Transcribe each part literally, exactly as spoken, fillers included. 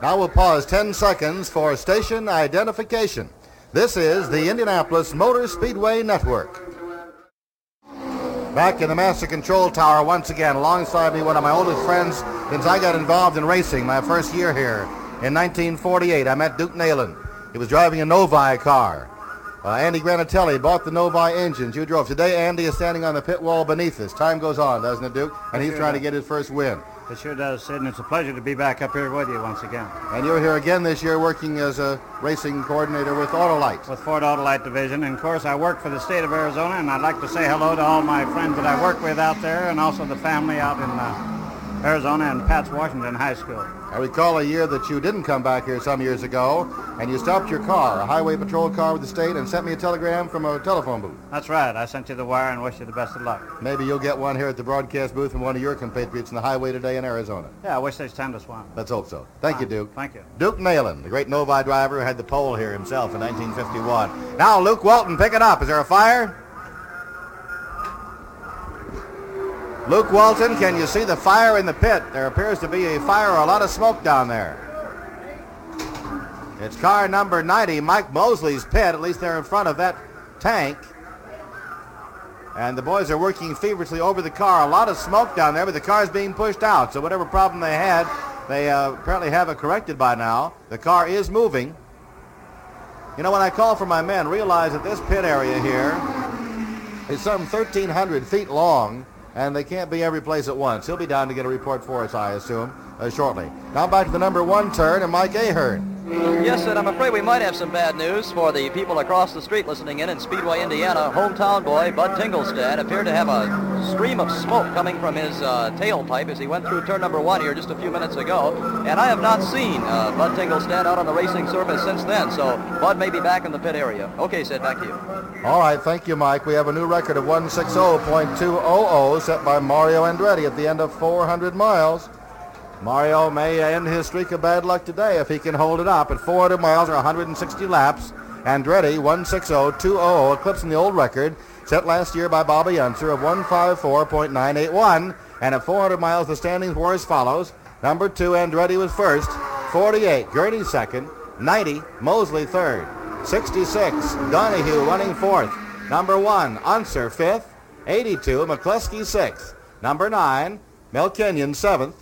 Now we'll pause ten seconds for station identification. This is the Indianapolis Motor Speedway Network. Back in the Master Control Tower once again, alongside me, one of my oldest friends since I got involved in racing my first year here in nineteen forty-eight. I met Duke Nalen. He was driving a Novi car. Uh, Andy Granatelli bought the Novi engines you drove. Today, Andy is standing on the pit wall beneath us. Time goes on, doesn't it, Duke? And he's trying to get his first win. It sure does, Sid, and it's a pleasure to be back up here with you once again. And you're here again this year working as a racing coordinator with Autolite. With Ford Autolite Division. And, of course, I work for the state of Arizona, and I'd like to say hello to all my friends that I work with out there and also the family out in uh, Arizona and Pat's Washington High School. I recall a year that you didn't come back here some years ago, and you stopped your car, a highway patrol car with the state, and sent me a telegram from a telephone booth. That's right. I sent you the wire and wish you the best of luck. Maybe you'll get one here at the broadcast booth from one of your compatriots in the highway today in Arizona. Yeah, I wish they'd send us one. Let's hope so. Thank Fine. you, Duke. Thank you. Duke Nalen, the great Novi driver who had the pole here himself in nineteen fifty-one. Now Luke Walton, pick it up. Is there a fire? Luke Walton, can you see the fire in the pit? There appears to be a fire or a lot of smoke down there. It's car number ninety, Mike Mosley's pit. At least they're in front of that tank. And the boys are working feverishly over the car. A lot of smoke down there, but the car's being pushed out. So whatever problem they had, they uh, apparently have it corrected by now. The car is moving. You know, when I call for my men, realize that this pit area here is some thirteen hundred feet long, and they can't be every place at once. He'll be down to get a report for us, I assume, uh, shortly. Now back to the number one turn, and Mike Ahern. Yes, and I'm afraid we might have some bad news for the people across the street listening in in Speedway, Indiana. Hometown boy Bud Tingelstad appeared to have a stream of smoke coming from his uh, tailpipe as he went through turn number one here just a few minutes ago. And I have not seen uh, Bud Tingelstad out on the racing surface since then, so Bud may be back in the pit area. Okay, Sid, back to you. All right, thank you, Mike. We have a new record of one sixty point two hundred set by Mario Andretti at the end of four hundred miles. Mario may end his streak of bad luck today if he can hold it up. At four hundred miles or one hundred sixty laps, Andretti one sixty point two hundred, eclipsing the old record set last year by Bobby Unser of one fifty-four point nine eight one. And at four hundred miles, the standings were as follows. Number two, Andretti was first. forty-eight, Gurney second. ninety, Mosley third. sixty-six, Donahue running fourth. Number one, Unser fifth. eighty-two, McCluskey sixth. Number nine, Mel Kenyon seventh.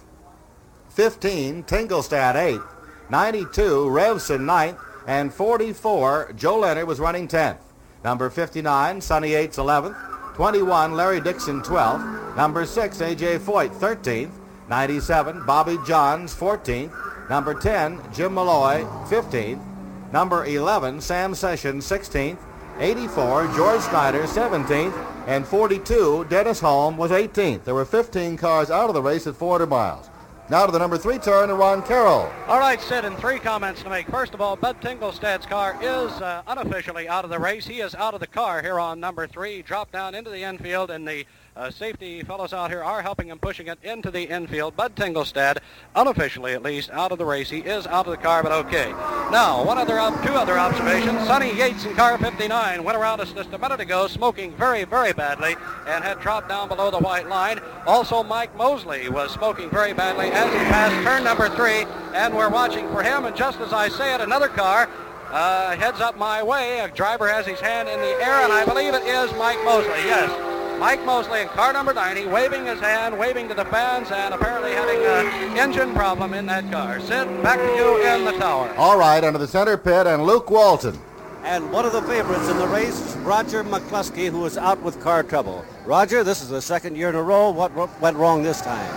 fifteen, Tingelstad eighth. ninety-two, Revson ninth. And forty-four, Joe Leonard was running tenth. Number fifty-nine, Sonny Yates eleventh. twenty-one, Larry Dixon twelfth. Number six, A J Foyt thirteenth. ninety-seven, Bobby Johns fourteenth. Number ten, Jim Malloy fifteenth. Number eleven, Sam Sessions sixteenth. eighty-four, George Snyder seventeenth. And forty-two, Dennis Holm was eighteenth. There were fifteen cars out of the race at four hundred miles. Now to the number three turn, and Ron Carroll. All right, Sid, and three comments to make. First of all, Bud Tingelstad's car is uh, unofficially out of the race. He is out of the car here on number three. He dropped down into the infield, and the uh, safety fellows out here are helping him, pushing it into the infield. Bud Tingelstad, unofficially at least, out of the race. He is out of the car, but okay. Now, one other, uh, two other observations. Sonny Yates in car fifty-nine went around us just a minute ago, smoking very, very badly, and had dropped down below the white line. Also, Mike Mosley was smoking very badly as he passed turn number three, and we're watching for him. And just as I say it, another car uh, heads up my way. A driver has his hand in the air, and I believe it is Mike Mosley. Yes, Mike Mosley in car number ninety, waving his hand, waving to the fans, and apparently having an engine problem in that car. Sid, back to you in the tower. All right, under the center pit, and Luke Walton. And one of the favorites in the race, Roger McCluskey, who is out with car trouble. Roger, this is the second year in a row. What went wrong this time?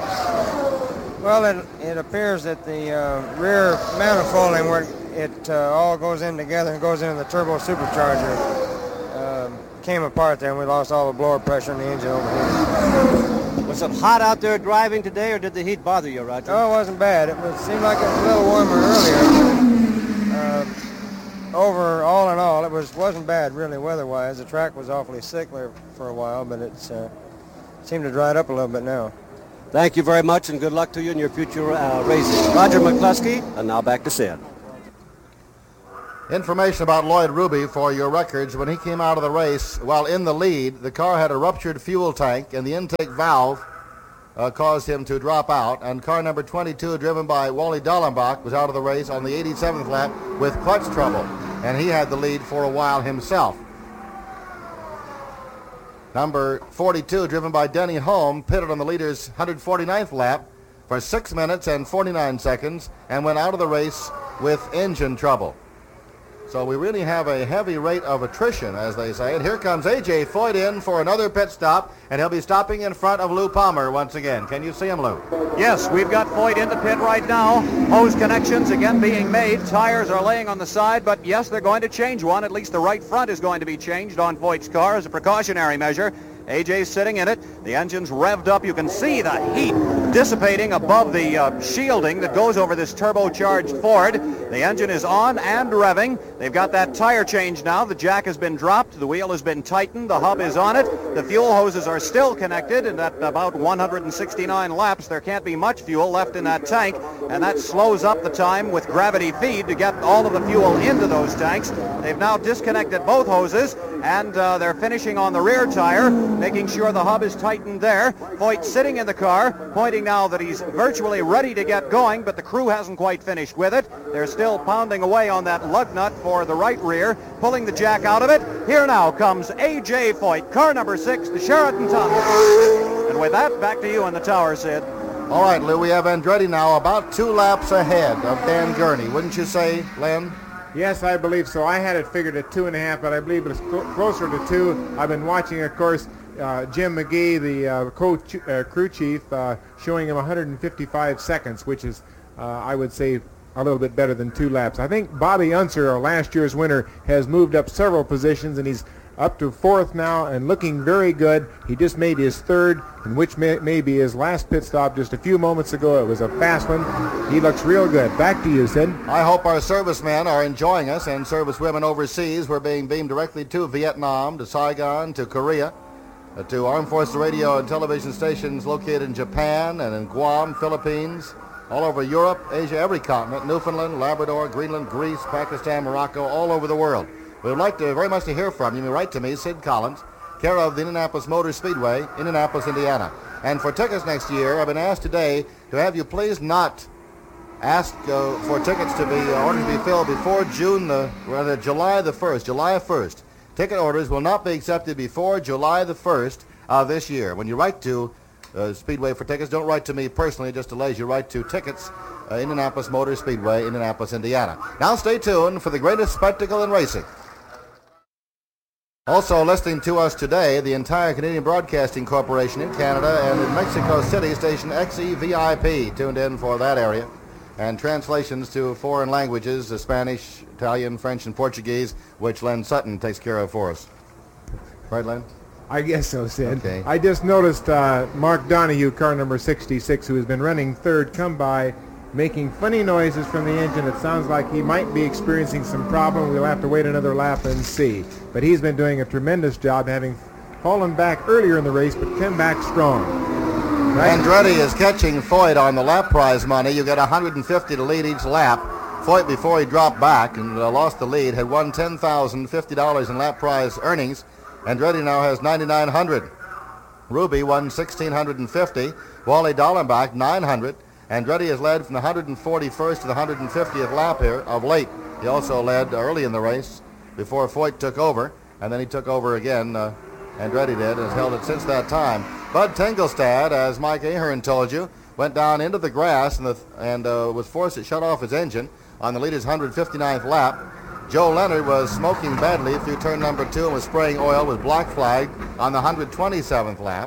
Well, it, it appears that the uh, rear manifolding, where it uh, all goes in together and goes into the turbo supercharger, uh, came apart there, and we lost all the blower pressure in the engine overheated. Was it hot out there driving today, or did the heat bother you, Roger? Oh, it wasn't bad. It was, seemed like it was a little warmer earlier. Uh, over all in all, it was, wasn't bad, really, weather-wise. The track was awfully sick there for a while, but it's uh, seemed to dry it up a little bit now. Thank you very much, and good luck to you in your future uh, racing. Roger McCluskey, and now back to Sid. Information about Lloyd Ruby for your records. When he came out of the race, while in the lead, the car had a ruptured fuel tank, and the intake valve uh, caused him to drop out, and car number twenty-two, driven by Wally Dallenbach, was out of the race on the eighty-seventh lap with clutch trouble, and he had the lead for a while himself. Number forty-two, driven by Denny Holm, pitted on the leader's one hundred forty-ninth lap for six minutes and forty-nine seconds and went out of the race with engine trouble. So we really have a heavy rate of attrition, as they say. And here comes A J Foyt in for another pit stop, and he'll be stopping in front of Lou Palmer once again. Can you see him, Lou? Yes, we've got Foyt in the pit right now. Hose connections again being made. Tires are laying on the side, but yes, they're going to change one. At least the right front is going to be changed on Foyt's car as a precautionary measure. A J's sitting in it. The engine's revved up. You can see the heat dissipating above the uh, shielding that goes over this turbocharged Ford. The engine is on and revving. They've got that tire change now. The jack has been dropped. The wheel has been tightened. The hub is on it. The fuel hoses are still connected, and at about one hundred sixty-nine laps, there can't be much fuel left in that tank, and that slows up the time with gravity feed to get all of the fuel into those tanks. They've now disconnected both hoses, and uh, they're finishing on the rear tire, making sure the hub is tightened there. Foyt sitting in the car, pointing now that he's virtually ready to get going, but the crew hasn't quite finished with it. They're still pounding away on that lug nut for the right rear, pulling the jack out of it. Here now comes A J Foyt, car number six, the Sheraton Thomas. And with that, back to you in the tower, Sid. All right, Lou, we have Andretti now about two laps ahead of Dan Gurney. Wouldn't you say, Len? Yes, I believe so. I had it figured at two and a half, but I believe it's cl- closer to two. I've been watching, of course, uh, Jim McGee, the uh, co- uh, crew chief, uh, showing him one hundred fifty-five seconds, which is, uh, I would say, a little bit better than two laps. I think Bobby Unser, our last year's winner, has moved up several positions, and he's up to fourth now and looking very good. He just made his third, in which may, may be his last pit stop just a few moments ago. It was a fast one. He looks real good. Back to you, Sid. I hope our servicemen are enjoying us, and servicewomen overseas. We're being beamed directly to Vietnam, to Saigon, to Korea, uh, to Armed Forces radio and television stations located in Japan and in Guam, Philippines, all over Europe, Asia, every continent, Newfoundland, Labrador, Greenland, Greece, Pakistan, Morocco, all over the world. We would like to very much to hear from you. You may write to me, Sid Collins, care of the Indianapolis Motor Speedway, Indianapolis, Indiana. And for tickets next year, I've been asked today to have you please not ask uh, for tickets to be uh, orders to be filled before June the rather July the first. July first. Ticket orders will not be accepted before July the first of this year. When you write to uh, Speedway for tickets, don't write to me personally, just delays. You write to tickets. Uh, Indianapolis Motor Speedway, Indianapolis, Indiana. Now stay tuned for the greatest spectacle in racing. Also listening to us today, the entire Canadian Broadcasting Corporation in Canada and in Mexico City, station X E V I P, tuned in for that area. And translations to foreign languages, uh, Spanish, Italian, French, and Portuguese, which Len Sutton takes care of for us. Right, Len? I guess so, Sid. Okay. I just noticed uh, Mark Donahue, car number sixty-six, who has been running third, come by, making funny noises from the engine. It sounds like he might be experiencing some problem. We'll have to wait another lap and see. But he's been doing a tremendous job, having fallen back earlier in the race, but come back strong. Right? Andretti is catching Foyt on the lap prize money. You get one hundred fifty to lead each lap. Foyt, before he dropped back and uh, lost the lead, had won ten thousand fifty dollars in lap prize earnings. Andretti now has nine thousand nine hundred dollars. Ruby won one thousand six hundred fifty dollars. Wally Dallenbach, nine hundred dollars. Andretti has led from the one hundred forty-first to the one hundred fiftieth lap here of late. He also led early in the race before Foyt took over, and then he took over again. Uh, Andretti did, and has held it since that time. Bud Tingelstad, as Mike Ahern told you, went down into the grass and, the, and uh, was forced to shut off his engine on the leader's one hundred fifty-ninth lap. Joe Leonard was smoking badly through turn number two and was spraying oil with black flag on the one hundred twenty-seventh lap.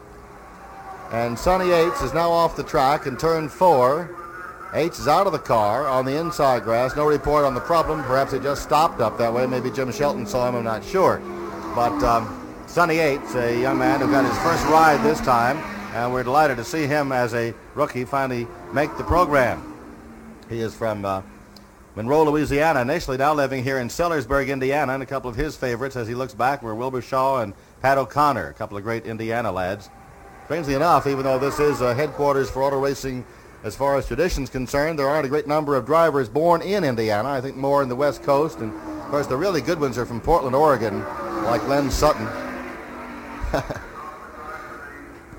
And Sonny Yates is now off the track in turn four. Yates is out of the car on the inside grass. No report on the problem. Perhaps it just stopped up that way. Maybe Jim Shelton saw him. I'm not sure. But um, Sonny Yates, a young man who got his first ride this time, and we're delighted to see him as a rookie finally make the program. He is from uh, Monroe, Louisiana, initially, now living here in Sellersburg, Indiana, and a couple of his favorites as he looks back were Wilbur Shaw and Pat O'Connor, a couple of great Indiana lads. Strangely enough, even though this is uh, headquarters for auto racing as far as tradition's concerned, there aren't a great number of drivers born in Indiana. I think more in the West Coast. And, of course, the really good ones are from Portland, Oregon, like Len Sutton.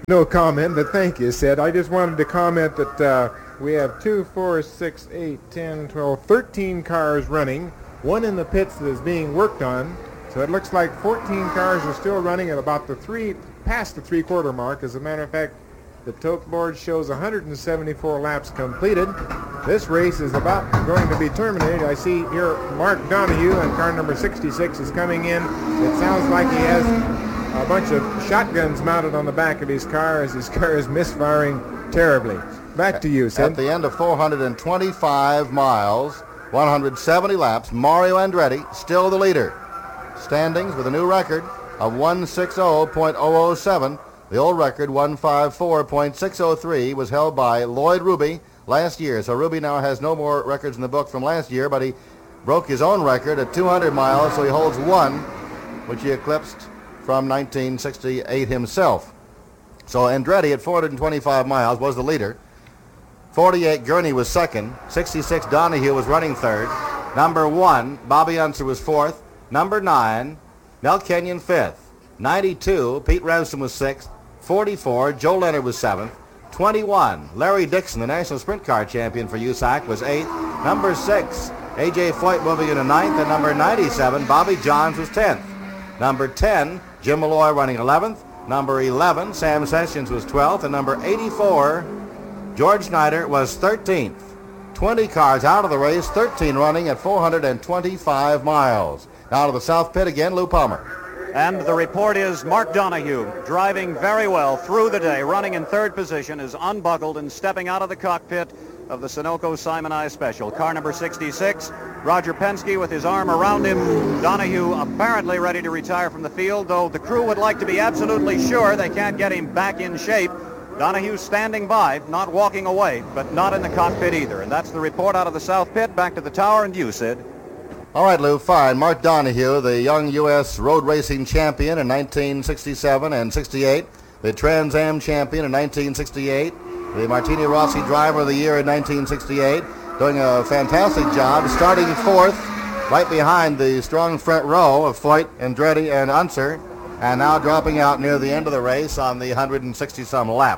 No comment, but thank you, Sid. I just wanted to comment that uh, we have two, four, six, eight, ten, twelve, thirteen cars running, one in the pits that is being worked on. So it looks like fourteen cars are still running at about the three, past the three-quarter mark. As a matter of fact, the tote board shows one hundred seventy-four laps completed. This race is about going to be terminated. I see here Mark Donahue and car number sixty-six is coming in. It sounds like he has a bunch of shotguns mounted on the back of his car as his car is misfiring terribly. Back to you, Sid. At the end of four hundred twenty-five miles, one hundred seventy laps, Mario Andretti still the leader. Standings with a new record of one sixty point zero zero seven. The old record, one fifty-four point six zero three, was held by Lloyd Ruby last year. So Ruby now has no more records in the book from last year, but he broke his own record at two hundred miles, so he holds one, which he eclipsed from nineteen sixty-eight himself. So Andretti at four hundred twenty-five miles was the leader. forty-eight Gurney was second. sixty-six Donahue was running third. Number one, Bobby Unser was fourth. Number nine, Mel Kenyon fifth. ninety-two, Pete Remsen was sixth. forty-four, Joe Leonard was seventh. twenty-one, Larry Dixon, the national sprint car champion for U S A C, was eighth. Number six, A J Foyt moving into ninth. And number ninety-seven, Bobby Johns was tenth. Number ten, Jim Malloy running eleventh. Number eleven, Sam Sessions was twelfth. And number eighty-four, George Snyder was thirteenth. twenty cars out of the race, thirteen running at four hundred twenty-five miles. Now to the South Pit again, Lou Palmer. And the report is Mark Donahue driving very well through the day, running in third position, is unbuckled and stepping out of the cockpit of the Sunoco Simon I Special. Car number sixty-six, Roger Penske with his arm around him. Donahue apparently ready to retire from the field, though the crew would like to be absolutely sure they can't get him back in shape. Donahue standing by, not walking away, but not in the cockpit either. And that's the report out of the South Pit. Back to the tower and you, Sid. All right, Lou, fine. Mark Donahue, the young U S road racing champion in nineteen sixty-seven and sixty-eight, the Trans Am champion in nineteen sixty-eight, the Martini Rossi driver of the year in nineteen sixty-eight, doing a fantastic job, starting fourth, right behind the strong front row of Foyt, Andretti, and Unser, and now dropping out near the end of the race on the one hundred sixty-some lap.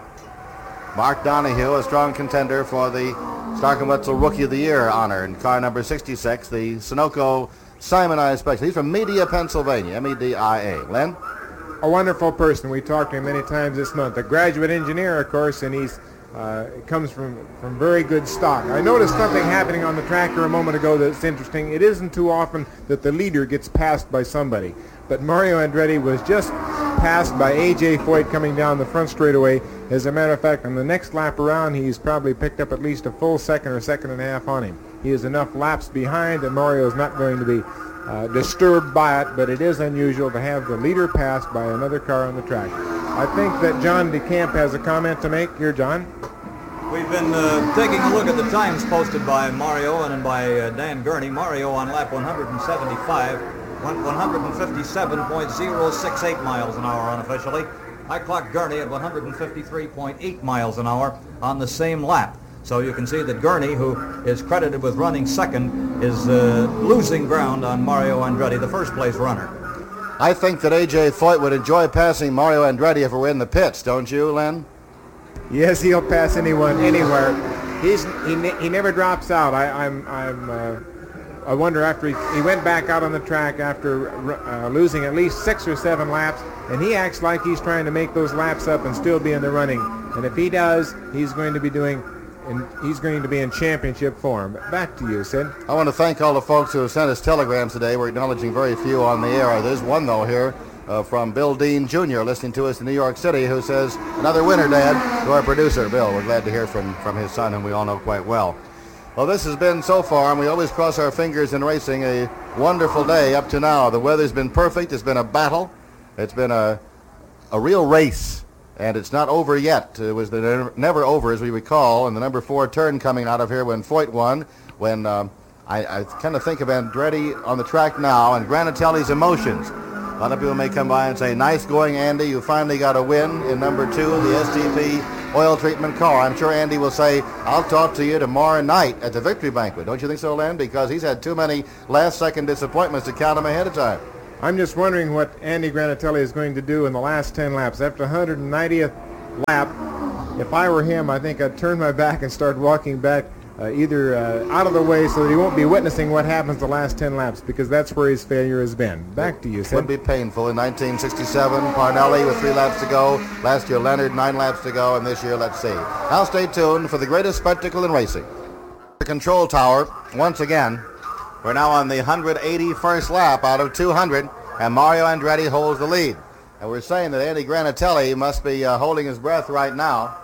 Mark Donahue, a strong contender for the Stark and Wetzel Rookie of the Year honor in car number sixty-six, the Sunoco Simon I Special. He's from Media, Pennsylvania, M E D I A. Len? A wonderful person. We talked to him many times this month. A graduate engineer, of course, and he's uh, comes from, from very good stock. I noticed something happening on the track here a moment ago that's interesting. It isn't too often that the leader gets passed by somebody. But Mario Andretti was just passed by A J Foyt coming down the front straightaway. As a matter of fact, on the next lap around, he's probably picked up at least a full second or second and a half on him. He is enough laps behind that Mario is not going to be uh, disturbed by it, but it is unusual to have the leader passed by another car on the track. I think that John DeCamp has a comment to make. Here, John. We've been uh, taking a look at the times posted by Mario and by uh, Dan Gurney. Mario on lap one hundred seventy-five went one fifty-seven point zero six eight miles an hour unofficially. I clocked Gurney at one fifty-three point eight miles an hour on the same lap. So you can see that Gurney, who is credited with running second, is uh, losing ground on Mario Andretti, the first place runner. I think that A J Foyt would enjoy passing Mario Andretti if it were in the pits, don't you, Len? Yes, he'll pass anyone, anywhere. He's he, ne- he never drops out. I, I'm I'm uh, I wonder after he, he went back out on the track after uh, losing at least six or seven laps, and he acts like he's trying to make those laps up and still be in the running. And if he does, he's going to be doing. And he's going to be in championship form. Back to you, Sid. I want to thank all the folks who have sent us telegrams today. We're acknowledging very few on the air. There's one, though, here uh, from Bill Dean Junior listening to us in New York City, who says, another winner, Dad, to our producer, Bill. We're glad to hear from, from his son, whom we all know quite well. Well, this has been so far, and we always cross our fingers in racing, a wonderful day up to now. The weather's been perfect. It's been a battle. It's been a, a real race. And it's not over yet. It was the never over, as we recall, and the number four turn coming out of here when Foyt won. When um, I, I kind of think of Andretti on the track now and Granatelli's emotions. A lot of people may come by and say, nice going, Andy. You finally got a win in number two, the S T P oil treatment car. I'm sure Andy will say, I'll talk to you tomorrow night at the victory banquet. Don't you think so, Len? Because he's had too many last-second disappointments to count him ahead of time. I'm just wondering what Andy Granatelli is going to do in the last ten laps. After one hundred ninetieth lap. If I were him, I think I'd turn my back and start walking back uh, either uh, out of the way so that he won't be witnessing what happens the last ten laps, because that's where his failure has been. Back to you, Sid. Would be painful. In nineteen sixty-seven, Parnelli with three laps to go. Last year, Leonard, nine laps to go. And this year, let's see. Now stay tuned for the greatest spectacle in racing. The control tower, once again. We're now on the one hundred eighty-first lap out of two hundred, and Mario Andretti holds the lead. And we're saying that Andy Granatelli must be uh, holding his breath right now,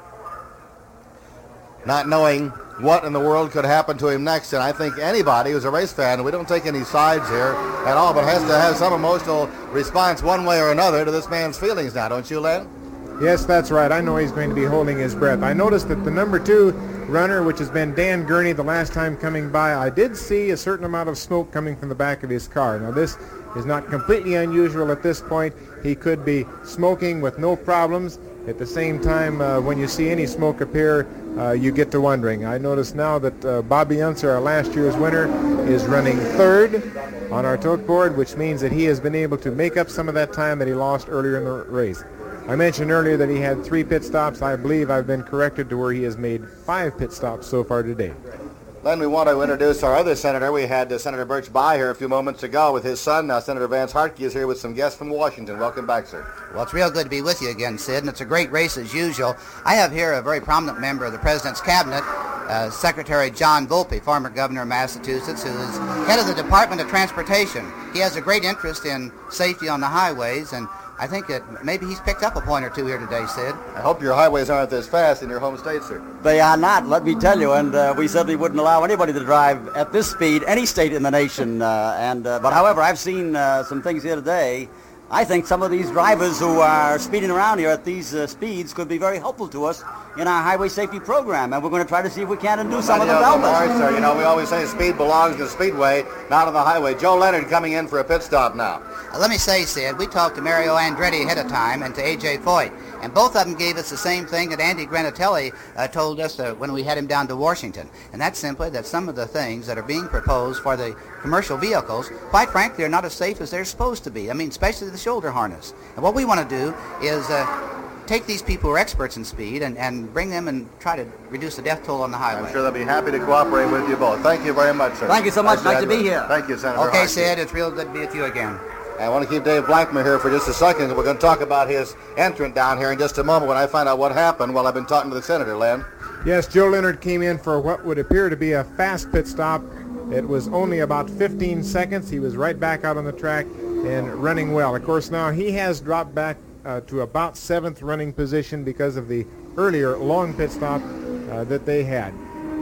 not knowing what in the world could happen to him next. And I think anybody who's a race fan, we don't take any sides here at all, but has to have some emotional response one way or another to this man's feelings now, don't you, Len? Yes, that's right. I know he's going to be holding his breath. I noticed that the number two runner, which has been Dan Gurney the last time coming by, I did see a certain amount of smoke coming from the back of his car. Now, this is not completely unusual at this point. He could be smoking with no problems. At the same time, uh, when you see any smoke appear, uh, you get to wondering. I notice now that uh, Bobby Unser, our last year's winner, is running third on our tote board, which means that he has been able to make up some of that time that he lost earlier in the race. I mentioned earlier that he had three pit stops. I believe I've been corrected to where he has made five pit stops so far today. Len, we want to introduce our other senator. We had uh, Senator Birch Bayh here a few moments ago with his son. Now, Senator Vance Hartke is here with some guests from Washington. Welcome back, sir. Well, it's real good to be with you again, Sid, and it's a great race as usual. I have here a very prominent member of the President's Cabinet, uh, Secretary John Volpe, former governor of Massachusetts, who is head of the Department of Transportation. He has a great interest in safety on the highways, and I think that maybe he's picked up a point or two here today, Sid. I hope your highways aren't this fast in your home state, sir. They are not, let me tell you, and uh, we certainly wouldn't allow anybody to drive at this speed any state in the nation. Uh, and uh, But however, I've seen uh, some things here today. I think some of these drivers who are speeding around here at these uh, speeds could be very helpful to us in our highway safety program, and we're going to try to see if we can and do some of them to help us. Sir. You know, we always say speed belongs to the speedway, not on the highway. Joe Leonard coming in for a pit stop now. Uh, let me say, Sid, we talked to Mario Andretti ahead of time and to A J Foyt, and both of them gave us the same thing that Andy Granatelli uh, told us uh, when we had him down to Washington, and that's simply that some of the things that are being proposed for the commercial vehicles, quite frankly, are not as safe as they're supposed to be. I mean, especially the shoulder harness. And what we want to do is uh, take these people who are experts in speed and, and bring them and try to reduce the death toll on the highway. I'm sure they'll be happy to cooperate with you both. Thank you very much, sir. Thank you so much. Nice to be here. Thank you, Senator Okay, Hartke. Sid, it's real good to be with you again. I want to keep Dave Blackmer here for just a second. We're going to talk about his entrant down here in just a moment when I find out what happened while I've been talking to the senator, Len. Yes, Joe Leonard came in for what would appear to be a fast pit stop. It was only about fifteen seconds. He was right back out on the track and running well. Of course, now he has dropped back uh, to about seventh running position because of the earlier long pit stop uh, that they had.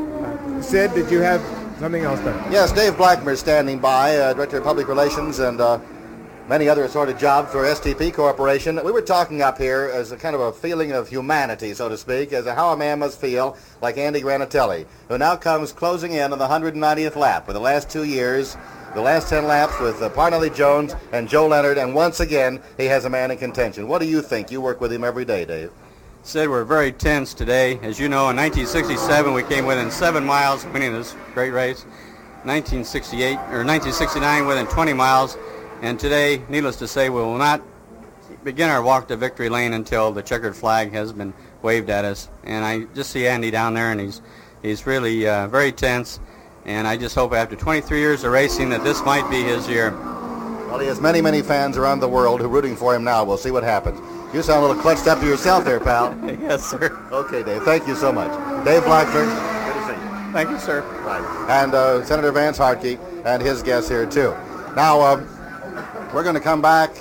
Uh, Sid, did you have something else there? Yes, Dave Blackmer is standing by, uh, Director of Public Relations and uh, many other sort of jobs for S T P Corporation. We were talking up here as a kind of a feeling of humanity, so to speak, as to how a man must feel like Andy Granatelli, who now comes closing in on the one hundred ninetieth lap for the last two years, the last ten laps with uh, Parnelli Jones and Joe Leonard, and once again, he has a man in contention. What do you think? You work with him every day, Dave. Sid, we're very tense today. As you know, in nineteen sixty-seven, we came within seven miles of winning this great race. nineteen sixty-eight, or nineteen sixty-nine, within twenty miles. And today, needless to say, we will not begin our walk to victory lane until the checkered flag has been waved at us. And I just see Andy down there, and he's he's really uh, very tense. And I just hope after twenty-three years of racing that this might be his year. Well, he has many, many fans around the world who are rooting for him now. We'll see what happens. You sound a little clutched up to yourself there, pal. Yes, sir. Okay, Dave. Thank you so much. Dave Blackmer, good to see you. Thank you, sir. Right. And uh, Senator Vance Hartke and his guests here, too. Now, uh, we're going to come back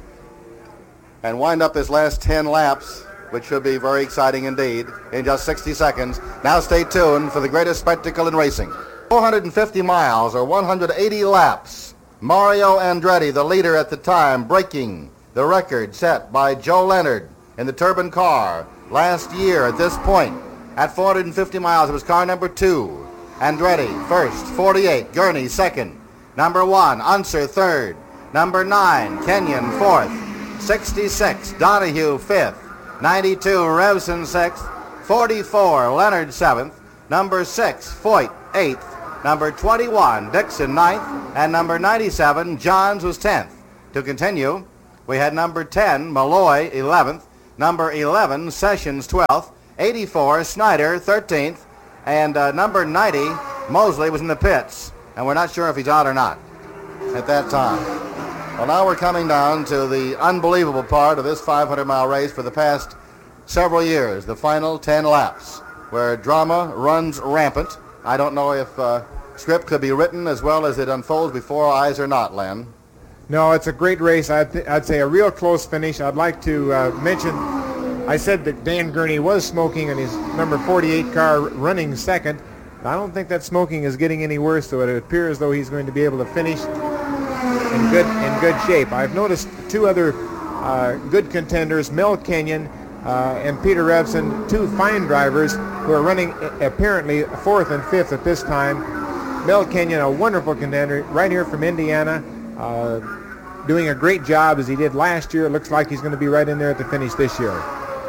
and wind up this last ten laps, which should be very exciting indeed, in just sixty seconds. Now stay tuned for the greatest spectacle in racing. four hundred fifty miles, or one hundred eighty laps. Mario Andretti, the leader at the time, breaking the record set by Joe Leonard in the Turbine car last year at this point. At four hundred fifty miles, it was car number two. Andretti first, forty-eight. Gurney second. Number one, Unser third. Number nine, Kenyon fourth. sixty-six, Donahue fifth. ninety-two, Revson sixth. forty-four, Leonard seventh. Number six, Foyt eighth. Number twenty-one, Dixon ninth. And number ninety-seven, Johns was tenth. To continue, we had number ten, Malloy eleventh. number eleven, Sessions, twelfth, eighty-four, Snyder, thirteenth, and uh, number ninety, Mosley, was in the pits. And we're not sure if he's out or not at that time. Well, now we're coming down to the unbelievable part of this five hundred mile race for the past several years, the final ten laps, where drama runs rampant. I don't know if uh, script could be written as well as it unfolds before our eyes or not, Len. No, it's a great race. I'd, th- I'd say a real close finish. I'd like to uh, mention, I said that Dan Gurney was smoking in his number forty-eight car running second. I don't think that smoking is getting any worse, so it appears as though he's going to be able to finish in good in good shape. I've noticed two other uh, good contenders, Mel Kenyon uh, and Peter Revson, two fine drivers who are running apparently fourth and fifth at this time. Mel Kenyon, a wonderful contender, right here from Indiana, uh, doing a great job as he did last year. It looks like he's going to be right in there at the finish this year.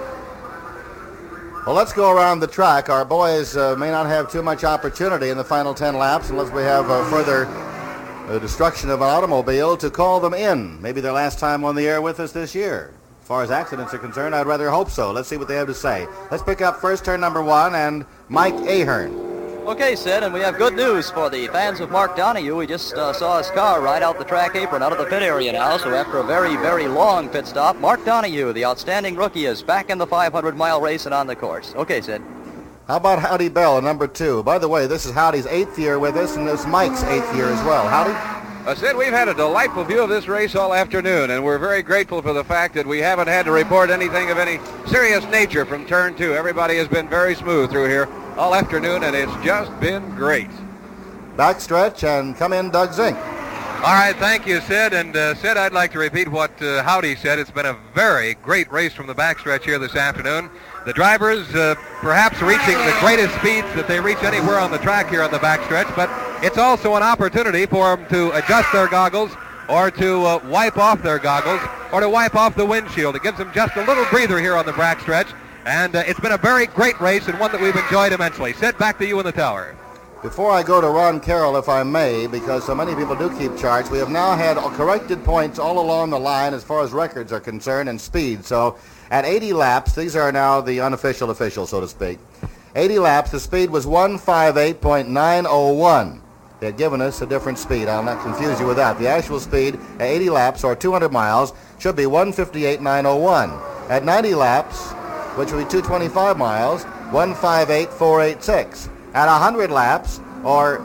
Well, let's go around the track. Our boys uh, may not have too much opportunity in the final ten laps unless we have uh, further uh, destruction of an automobile to call them in. Maybe their last time on the air with us this year. As far as accidents are concerned, I'd rather hope so. Let's see what they have to say. Let's pick up first turn number one and Mike Ahern. Okay, Sid, and we have good news for the fans of Mark Donohue. We just uh, saw his car ride out the track apron out of the pit area now, so after a very, very long pit stop, Mark Donohue, the outstanding rookie, is back in the five hundred mile race and on the course. Okay, Sid. How about Howdy Bell, number two? By the way, this is Howdy's eighth year with us, and this is Mike's eighth year as well. Howdy? Uh, Sid, we've had a delightful view of this race all afternoon, and we're very grateful for the fact that we haven't had to report anything of any serious nature from turn two. Everybody has been very smooth through here all afternoon, and it's just been great. Backstretch, and come in, Doug Zink. All right, thank you, Sid. And uh, Sid, I'd like to repeat what uh, Howdy said. It's been a very great race from the backstretch here this afternoon. The drivers uh, perhaps reaching the greatest speeds that they reach anywhere on the track here on the backstretch, but it's also an opportunity for them to adjust their goggles or to uh, wipe off their goggles or to wipe off the windshield. It gives them just a little breather here on the backstretch, and uh, it's been a very great race and one that we've enjoyed immensely. Sid, back to you in the tower. Before I go to Ron Carroll, if I may, because so many people do keep charts, we have now had corrected points all along the line as far as records are concerned and speed. So at eighty laps, these are now the unofficial officials, so to speak. eighty laps, the speed was one fifty-eight point nine oh one. They had given us a different speed. I'll not confuse you with that. The actual speed at eighty laps, or two hundred miles, should be one fifty-eight point nine oh one. At ninety laps, which would be two hundred twenty-five miles, one fifty-eight point four eight six. At one hundred laps, or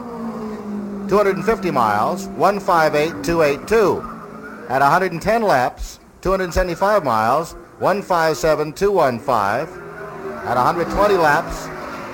two hundred fifty miles, one fifty-eight point two eight two. At one hundred ten laps, two hundred seventy-five miles, one fifty-seven point two one five. At one hundred twenty laps,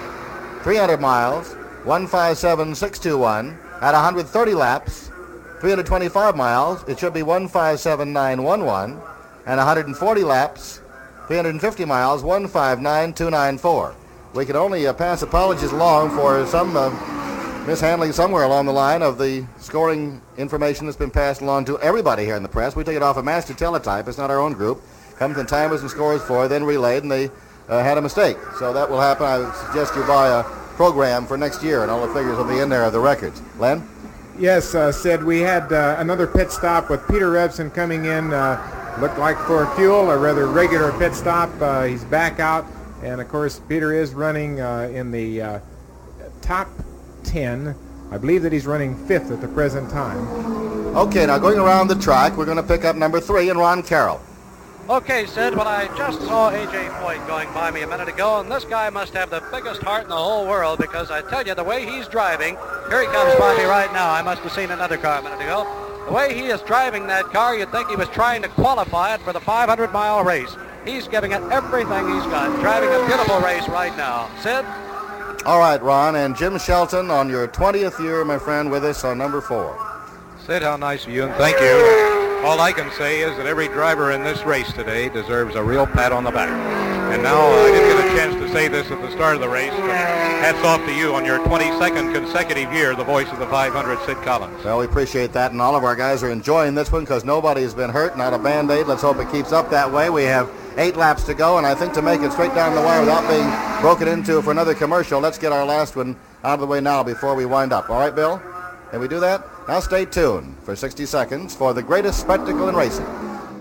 three hundred miles, one fifty-seven point six two one. At one hundred thirty laps, three hundred twenty-five miles, it should be one fifty-seven point nine one one. And one hundred forty laps, three hundred fifty miles, one fifty-nine point two nine four. We can only uh, pass apologies along for some uh, mishandling somewhere along the line of the scoring information that's been passed along to everybody here in the press. We take it off a master teletype. It's not our own group. Comes in timers and scores for, then relayed, and they uh, had a mistake. So that will happen. I would suggest you buy a program for next year, and all the figures will be in there of the records. Len? Yes, uh, Sid, we had uh, another pit stop with Peter Revson coming in. Uh, looked like for fuel, a rather regular pit stop. Uh, he's back out. And, of course, Peter is running uh, in the uh, top ten. I believe that he's running fifth at the present time. Okay, now going around the track, we're going to pick up number three and Ron Carroll. Okay, Sid, well, I just saw A J Foyt going by me a minute ago, and this guy must have the biggest heart in the whole world, because I tell you, the way he's driving, here he comes by me right now. I must have seen another car a minute ago. The way he is driving that car, you'd think he was trying to qualify it for the five hundred mile race. He's giving it everything he's got, driving a beautiful race right now. Sid? All right, Ron, and Jim Shelton on your twentieth year, my friend, with us on number four. Sid, how nice of you, and thank you. All I can say is that every driver in this race today deserves a real pat on the back. And now uh, I didn't get a chance to say this at the start of the race, but hats off to you on your twenty-second consecutive year, the voice of the five hundred, Sid Collins. Well, we appreciate that, and all of our guys are enjoying this one because nobody has been hurt, not a Band-Aid. Let's hope it keeps up that way. We have eight laps to go, and I think to make it straight down the wire without being broken into for another commercial, let's get our last one out of the way now before we wind up. All right, Bill? Can we do that? Now stay tuned for sixty seconds for the greatest spectacle in racing.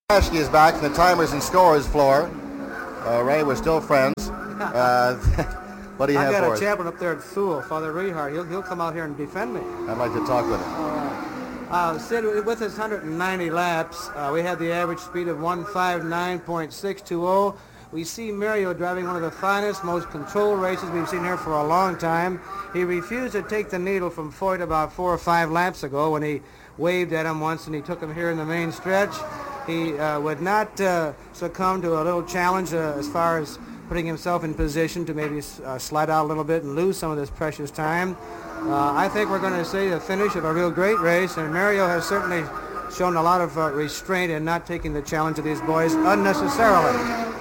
Paschke is back from the timers and scores floor. Uh, Ray, we're still friends. Uh, what do you I've have got for a us? chaplain up there at Thule, Father Rehart. He'll, he'll come out here and defend me. I'd like to talk with him. Uh, Sid, with his one hundred ninety laps, uh, we had the average speed of one fifty-nine point six two zero. We see Mario driving one of the finest, most controlled races we've seen here for a long time. He refused to take the needle from Foyt about four or five laps ago when he waved at him once and he took him here in the main stretch. He uh, would not uh, succumb to a little challenge uh, as far as putting himself in position to maybe uh, slide out a little bit and lose some of this precious time. Uh, I think we're going to see the finish of a real great race, and Mario has certainly shown a lot of uh, restraint in not taking the challenge of these boys unnecessarily.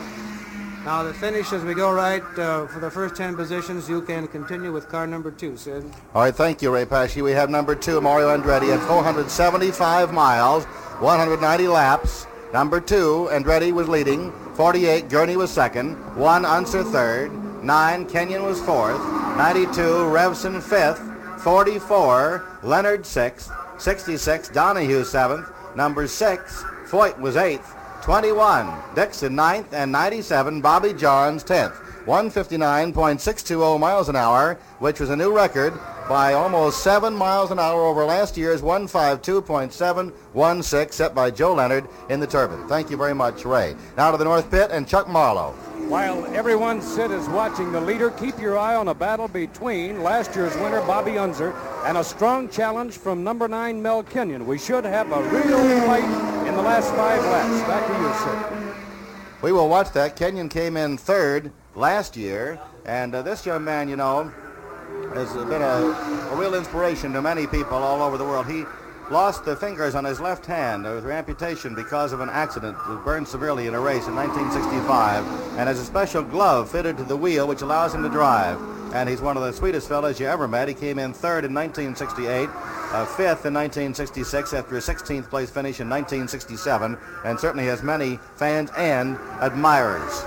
Now the finish as we go right uh, for the first ten positions, you can continue with car number two, Sid. All right, thank you, Ray Paschke. We have number two, Mario Andretti, at four hundred seventy-five miles, one hundred ninety laps. Number two, Andretti was leading. forty-eight, Gurney was second. One, Unser third. Nine, Kenyon was fourth. ninety-two, Revson fifth. forty-four, Leonard sixth. sixty-six, Donahue seventh. Number six, Foyt was eighth. twenty-one, Dixon ninth, and ninety-seven, Bobby Johns tenth. one fifty-nine point six two zero miles an hour, which was a new record by almost seven miles an hour over last year's one fifty-two point seven one six set by Joe Leonard in the Turbine. Thank you very much, Ray. Now to the North Pit and Chuck Marlowe. While everyone, Sid, is watching the leader, keep your eye on a battle between last year's winner, Bobby Unser, and a strong challenge from number nine, Mel Kenyon. We should have a real fight in the last five laps. Back to you, Sid. We will watch that. Kenyon came in third last year, and uh, this young man, you know, has been a, a real inspiration to many people all over the world. He lost the fingers on his left hand with amputation because of an accident. He was burned severely in a race in nineteen sixty-five, and has a special glove fitted to the wheel which allows him to drive. And he's one of the sweetest fellows you ever met. He came in third in nineteen sixty-eight, uh, fifth in nineteen sixty-six after a sixteenth place finish in nineteen sixty-seven, and certainly has many fans and admirers.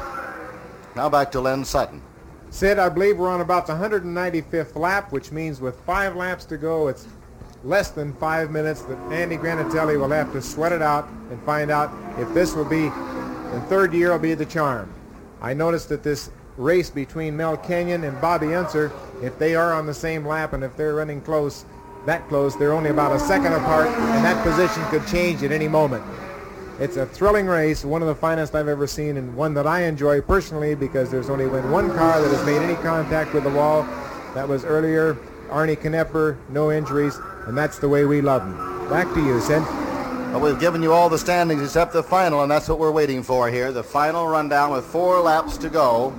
Now back to Len Sutton. Sid, I believe we're on about the one hundred ninety-fifth lap, which means with five laps to go, it's less than five minutes that Andy Granatelli will have to sweat it out and find out if this will be, in third year, will be the charm. I noticed that this race between Mel Kenyon and Bobby Unser, if they are on the same lap and if they're running close, that close, they're only about a second apart, and that position could change at any moment. It's a thrilling race, one of the finest I've ever seen, and one that I enjoy personally because there's only been one car that has made any contact with the wall. That was earlier, Arnie Knepper, no injuries, and that's the way we love him. Back to you, Sid. Well, we've given you all the standings except the final, and that's what we're waiting for here. The final rundown with four laps to go.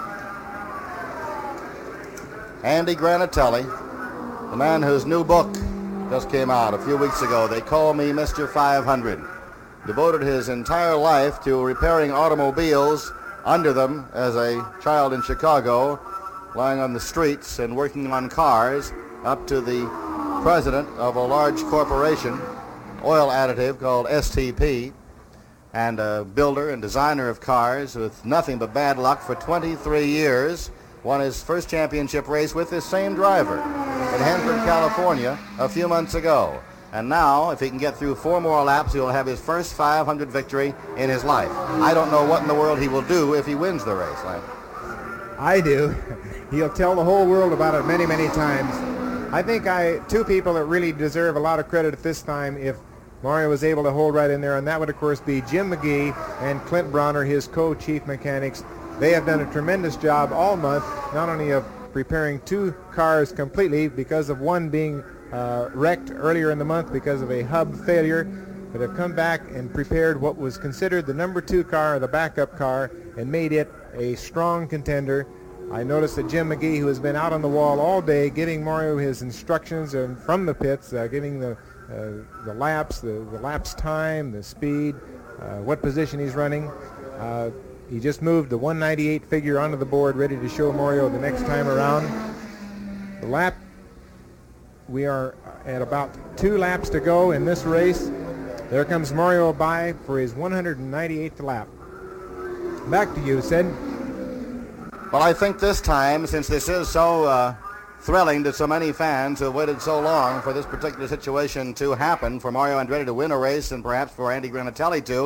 Andy Granatelli, the man whose new book just came out a few weeks ago. They Call Me Mister five hundred. Devoted his entire life to repairing automobiles under them as a child in Chicago, lying on the streets and working on cars, up to the president of a large corporation, oil additive called S T P, and a builder and designer of cars with nothing but bad luck for twenty-three years. Won his first championship race with this same driver in Hanford, California a few months ago. And now, if he can get through four more laps, he'll have his first five hundred victory in his life. I don't know what in the world he will do if he wins the race. I do. He'll tell the whole world about it many, many times. I think I two people that really deserve a lot of credit at this time if Mario was able to hold right in there, and that would, of course, be Jim McGee and Clint Bronner, his co-chief mechanics. They have done a tremendous job all month, not only of preparing two cars completely because of one being uh, wrecked earlier in the month because of a hub failure, but have come back and prepared what was considered the number two car, the backup car, and made it a strong contender. I noticed that Jim McGee, who has been out on the wall all day giving Mario his instructions and from the pits, uh, giving the uh, the laps, the, the laps time, the speed, uh, what position he's running. Uh, he just moved the one ninety-eight figure onto the board, ready to show Mario the next time around. The lap, we are at about two laps to go in this race. There comes Mario by for his one hundred ninety-eighth lap. Back to you, Sid. Well, I think this time, since this is so uh, thrilling to so many fans who have waited so long for this particular situation to happen, for Mario Andretti to win a race and perhaps for Andy Granatelli to,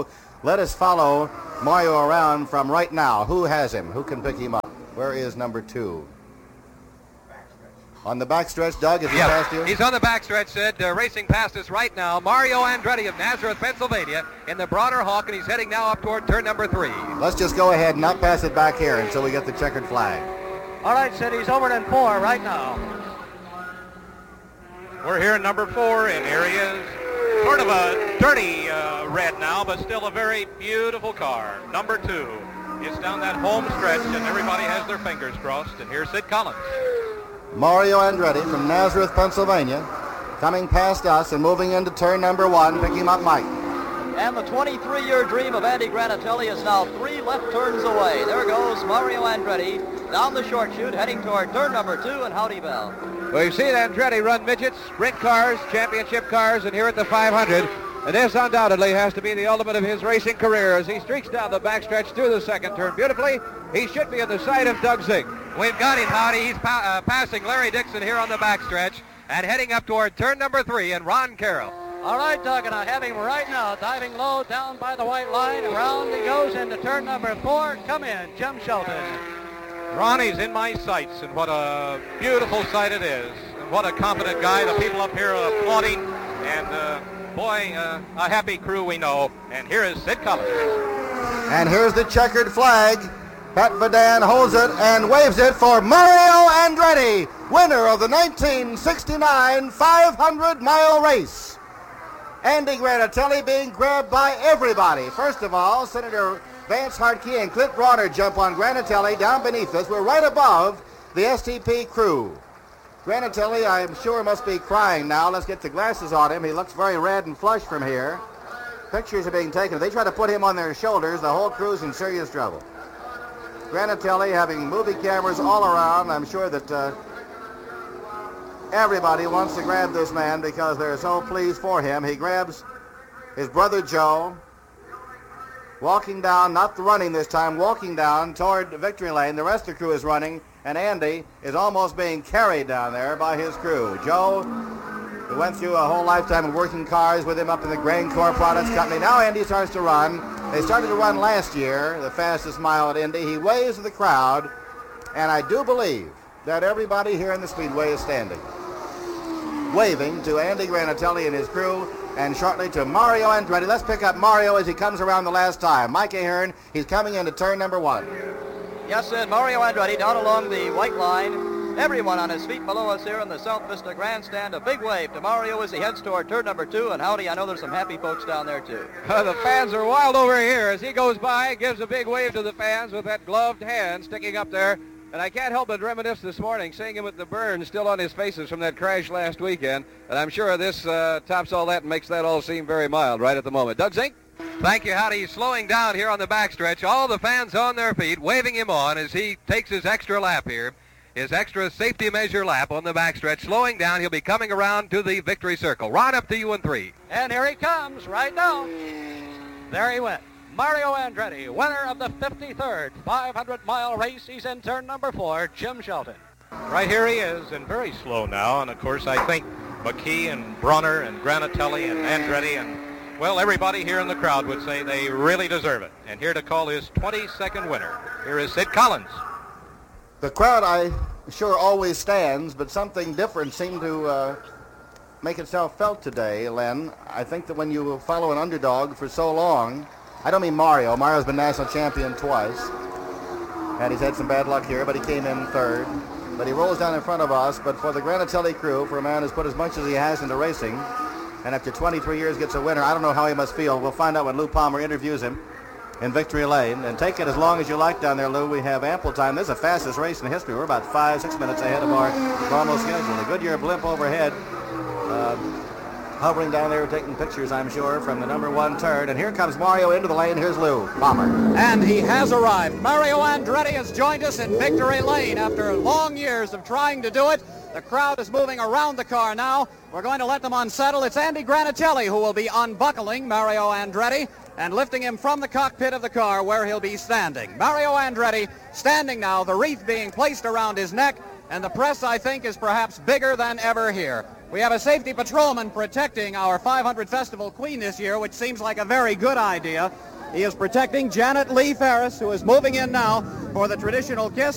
Let us follow Mario around from right now. Who has him? Who can pick him up? Where is number two? On the backstretch, Doug, is he yep. past you? He's on the backstretch, Sid, uh, racing past us right now. Mario Andretti of Nazareth, Pennsylvania, in the Bronner Hawk, and he's heading now up toward turn number three. Let's just go ahead and not pass it back here until we get the checkered flag. All right, Sid, he's over in four right now. We're here in number four, and here he is. Sort of a dirty uh, red now, but still a very beautiful car. Number two. It's down that home stretch, and everybody has their fingers crossed. And here's Sid Collins. Mario Andretti from Nazareth, Pennsylvania, coming past us and moving into turn number one. Pick him up, Mike. And the twenty-three-year dream of Andy Granatelli is now three left turns away. There goes Mario Andretti down the short chute, heading toward turn number two, and howdy bell. We've seen Andretti run midgets, sprint cars, championship cars, and here at the five hundred. And this undoubtedly has to be the ultimate of his racing career as he streaks down the backstretch through the second turn beautifully. He should be on the side of Doug Zink. We've got him, Howdy. He's pa- uh, passing Larry Dixon here on the backstretch and heading up toward turn number three and Ron Carroll. All right, Doug, and I have him right now diving low down by the white line. Around he goes into turn number four. Come in, Jim Shelton. Ronnie's in my sights, and what a beautiful sight it is. And what a competent guy. The people up here are applauding, and uh, boy, uh, a happy crew we know. And here is Sid Collins. And here's the checkered flag. Pat Vadan holds it and waves it for Mario Andretti, winner of the nineteen sixty-nine five hundred mile race. Andy Granatelli being grabbed by everybody. First of all, Senator Vance Hartke and Clint Bronner jump on Granatelli down beneath us. We're right above the S T P crew. Granatelli, I'm sure, must be crying now. Let's get the glasses on him. He looks very red and flushed from here. Pictures are being taken. If they try to put him on their shoulders, the whole crew's in serious trouble. Granatelli having movie cameras all around. I'm sure that uh, everybody wants to grab this man because they're so pleased for him. He grabs his brother Joe, walking down, not running this time, walking down toward victory lane. The rest of the crew is running, and Andy is almost being carried down there by his crew. Joe, who went through a whole lifetime of working cars with him up in the Grain Corp Products Company. Now Andy starts to run. They started to run last year, the fastest mile at Indy. He waves to the crowd, and I do believe that everybody here in the Speedway is standing, waving to Andy Granatelli and his crew, and shortly to Mario Andretti. Let's pick up Mario as he comes around the last time. Mike Ahern, he's coming into turn number one. Yes, Sid, Mario Andretti down along the white line. Everyone on his feet below us here in the South Vista Grandstand. A big wave to Mario as he heads toward turn number two. And howdy, I know there's some happy folks down there, too. Uh, the fans are wild over here as he goes by, gives a big wave to the fans with that gloved hand sticking up there. And I can't help but reminisce this morning, seeing him with the burns still on his faces from that crash last weekend. And I'm sure this uh, tops all that and makes that all seem very mild right at the moment. Doug Zink? Thank you, Howdy. He's slowing down here on the backstretch. All the fans on their feet, waving him on as he takes his extra lap here. His extra safety measure lap on the backstretch. Slowing down, he'll be coming around to the victory circle. Ron, up to you in three. And here he comes right now. There he went. Mario Andretti, winner of the fifty-third five hundred mile race. He's in turn number four, Jim Shelton. Right here he is, and very slow now. And, of course, I think McKee and Bronner and Granatelli and Andretti and, well, everybody here in the crowd would say they really deserve it. And here to call his twenty-second winner, here is Sid Collins. The crowd, I'm sure, always stands, but something different seemed to uh, make itself felt today, Len. I think that when you follow an underdog for so long, I don't mean Mario. Mario's been national champion twice, and he's had some bad luck here, but he came in third. But he rolls down in front of us. But for the Granatelli crew, for a man who's put as much as he has into racing, and after twenty-three years gets a winner, I don't know how he must feel. We'll find out when Lou Palmer interviews him in Victory Lane. And take it as long as you like down there, Lou. We have ample time. This is the fastest race in history. We're about five, six minutes ahead of our normal schedule. The Goodyear blimp overhead, uh, hovering down there, taking pictures, I'm sure, from the number one turn. And here comes Mario into the lane. Here's Lou Palmer. And he has arrived. Mario Andretti has joined us in Victory Lane after long years of trying to do it. The crowd is moving around the car now. We're going to let them unsettle. It's Andy Granatelli who will be unbuckling Mario Andretti and lifting him from the cockpit of the car where he'll be standing. Mario Andretti standing now, the wreath being placed around his neck, and the press, I think, is perhaps bigger than ever here. We have a safety patrolman protecting our five hundred Festival Queen this year, which seems like a very good idea. He is protecting Janet Lee Ferris, who is moving in now for the traditional kiss.